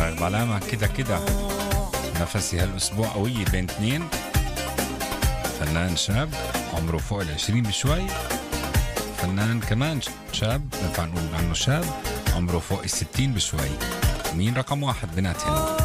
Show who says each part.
Speaker 1: طيب علامة كده كده نفسي هالأسبوع قوية بين اثنين، فنان شاب عمره فوق 20 بشوي، فنان كمان شاب نفع نقول عنه شاب عمره فوق 60 بشوي. مين رقم واحد بيناتهم؟